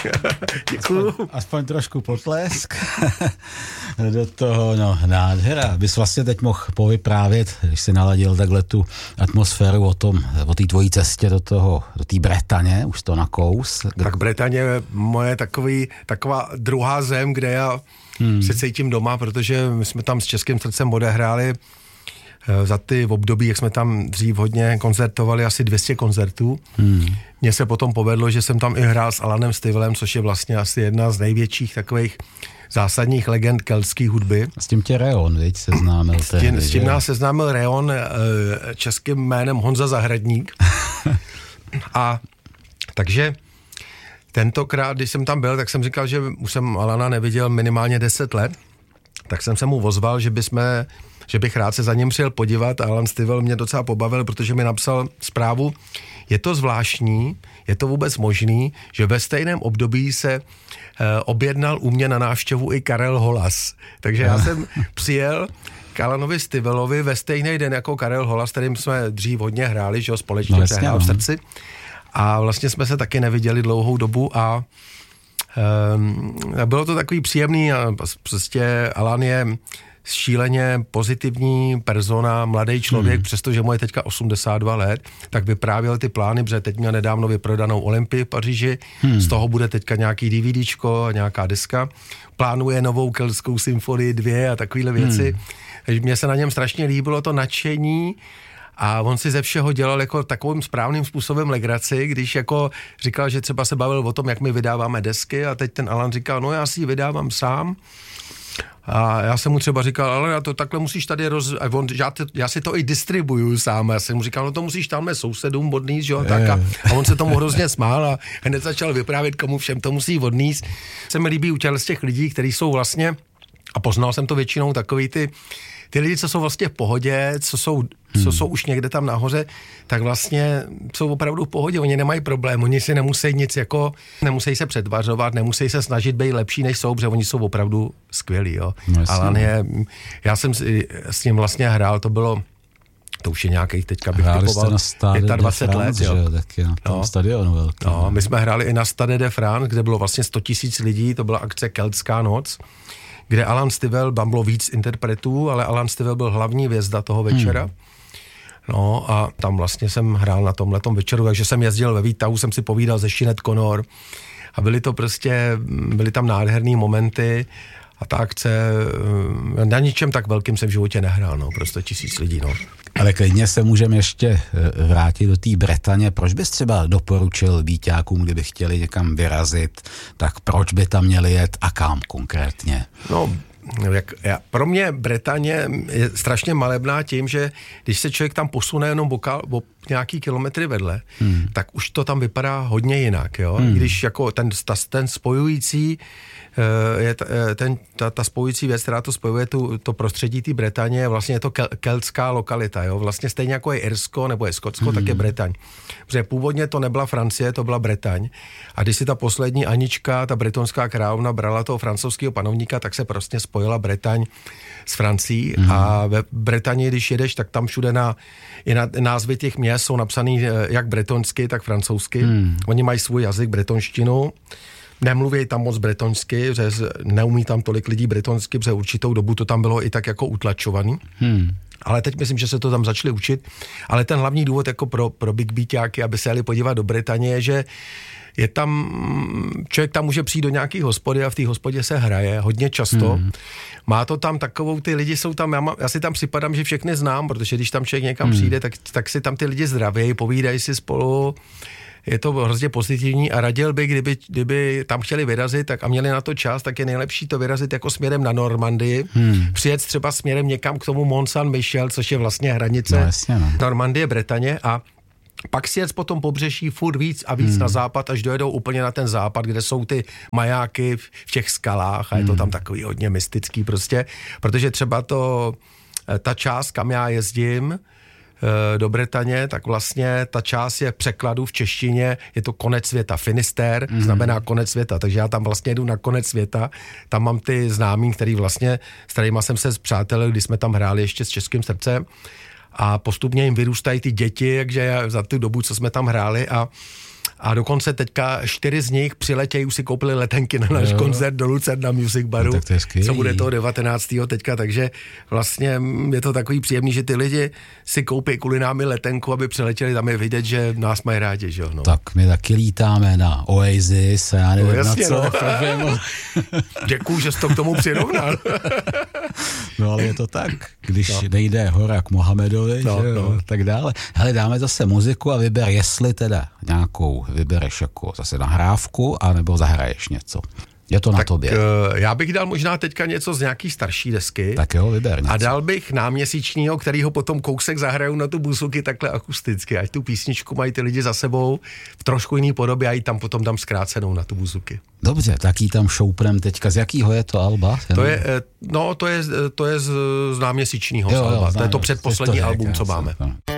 Děkuju. Aspoň trošku potlesk. Do toho, no, nádhera. Bys vlastně teď mohl povyprávět, když jsi naladil takhle tu atmosféru o té tvojí cestě do té Bretaně, už to nakous. Tak Bretaně je moje taková druhá zem, kde já se cítím doma, protože my jsme tam s Českým srdcem odehráli za ty období, jak jsme tam dřív hodně koncertovali, asi 200 koncertů. Mně se potom povedlo, že jsem tam i hrál s Alanem Stivelem, což je vlastně asi jedna z největších takových zásadních legend keltské hudby. S tím tě Reon, viď, seznámil tehdy, s tím nás seznámil Reon českým jménem Honza Zahradník. A takže tentokrát, když jsem tam byl, tak jsem říkal, že už jsem Alana neviděl minimálně 10 let, tak jsem se mu ozval, že bych rád se za ním přijel podívat a Alan Stivell mě docela pobavil, protože mi napsal zprávu, je to zvláštní, je to vůbec možný, že ve stejném období se objednal u mě na návštěvu i Karel Holas. Takže já jsem přijel k Alanovi Stivellovi ve stejný den jako Karel Holas, kterým jsme dřív hodně hráli, že ho společně přehrál v srdci. A vlastně jsme se taky neviděli dlouhou dobu a bylo to takový příjemný a prostě Alan je šíleně pozitivní persona, mladý člověk, přestože mu je teďka 82 let, tak vyprávěl ty plány, protože teď měl nedávno vyprodanou Olympii v Paříži, z toho bude teďka nějaký DVDčko a nějaká deska, plánuje novou keltskou symfonii 2 a takovýhle věci. Takže mně se na něm strašně líbilo to nadšení a on si ze všeho dělal jako takovým správným způsobem legraci, když jako říkal, že třeba se bavil o tom, jak my vydáváme desky a teď ten Alan říkal, no já si ji vydávám sám. A já jsem mu třeba říkal, ale já to takhle musíš tady já si to i distribuju sám. Já jsem mu říkal, no to musíš tamhle sousedům odníst, jo, tak a on se tomu hrozně smál a hned začal vyprávět, komu všem to musí odníst. Se mi líbí u těch lidí, kteří jsou vlastně, a poznal jsem to většinou, takový ty lidi, co jsou vlastně v pohodě, co jsou už někde tam nahoře, tak vlastně jsou opravdu v pohodě, oni nemají problém, oni si nemusí se přetvařovat, nemusí se snažit být lepší, než jsou, protože oni jsou opravdu skvělí, jo. No, já jsem s ním vlastně hrál, to už je nějakých, teďka bych typoval, 25 let, jo. Taky na tom stadionu velký. No, my jsme hráli i na Stade de France, kde bylo vlastně 100 000 lidí, to byla akce Keltská noc, kde Alan Stivell, tam bylo víc interpretů, ale Alan Stivell byl hlavní hvězda toho večera. No a tam vlastně jsem hrál na tomhletom večeru, takže jsem jezdil ve výtahu, jsem si povídal ze Sinead O'Connor a byly tam nádherný momenty a ta akce, na ničem tak velkým jsem v životě nehrál, no, prostě 1000 lidí, no. Ale klidně se můžeme ještě vrátit do té Bretaně. Proč bys třeba doporučil víťákům, kdyby chtěli někam vyrazit, tak proč by tam měli jet a kam konkrétně? No, pro mě Bretaně je strašně malebná tím, že když se člověk tam posune jenom o nějaký kilometry vedle, tak už to tam vypadá hodně jinak, jo. Když jako ten spojující ta spojující věc, která to spojuje to prostředí té Bretaně, je vlastně to keltská lokalita, jo. Vlastně stejně jako je Irsko nebo je Skotsko, tak je Bretaň. Protože původně to nebyla Francie, to byla Bretaň. A když si ta poslední Anička, ta bretonská královna, brala toho francouzského panovníka, tak se prostě spojila Bretaň s Francií. A ve Bretani, když jedeš, tak tam všude i na názvy těch měst jsou napsaný jak bretonsky, tak francouzsky. Oni mají svůj jazyk, bretonštinu. Nemluví tam moc bretonsky, že neumí tam tolik lidí bretonsky, protože určitou dobu to tam bylo i tak jako utlačovaný. Ale teď myslím, že se to tam začali učit. Ale ten hlavní důvod jako pro big beatáky, aby se jeli podívat do Bretaně, je, že je tam, člověk tam může přijít do nějaký hospody a v té hospodě se hraje hodně často. Má to tam takovou, ty lidi jsou tam, já si tam připadám, že všechny znám, protože když tam člověk někam přijde, tak si tam ty lidi zdraví, povídají si spolu. Je to hrozně pozitivní a radil bych, kdyby tam chtěli vyrazit tak a měli na to čas, tak je nejlepší to vyrazit jako směrem na Normandii. Přijet třeba směrem někam k tomu Mont Saint-Michel, což je vlastně hranice Normandie, Bretaně a pak si jet po tom pobřeží furt víc a víc na západ, až dojedou úplně na ten západ, kde jsou ty majáky v těch skalách a je to tam takový hodně mystický prostě, protože třeba ta část, kam já jezdím, do Bretaně, tak vlastně ta část je v překladu v češtině, je to konec světa. Finisterre znamená konec světa, takže já tam vlastně jedu na konec světa. Tam mám ty známí, který vlastně, s kterýma jsem se spřátelil, když jsme tam hráli ještě s Českým srdcem a postupně jim vyrůstají ty děti, takže za tu dobu, co jsme tam hráli a dokonce teďka 4 z nich přiletějí, už si koupili letenky na náš koncert do Lucerna Music Baru, co bude toho 19. teďka, takže vlastně je to takový příjemný, že ty lidi si koupí kvůli námi letenku, aby přiletěli, tam je vidět, že nás mají rádi, že jo. No. Tak my taky lítáme na Oasis, já nevím jasně, na co. No. Děkuju, že jsi to k tomu přirovnal. No ale je to tak, když nejde hora k Mohamedovi, tak dále. Hele, dáme zase muziku a vyber, jestli teda nějakou vybereš jako zase nahrávku, anebo zahraješ něco. Je to na tobě. Já bych dal možná teďka něco z nějaký starší desky. Tak jo, vyber něco. A dal bych náměsíčního, kterýho potom kousek zahrajou na tu buzuky takhle akusticky. Ať tu písničku mají ty lidi za sebou v trošku jiný podobě a ji tam potom dám zkrácenou na tu buzuky. Dobře, tak ji tam šoupnem teďka. Z jakýho je to alba? To je z náměsíčního alba. To je to předposlední album, co máme.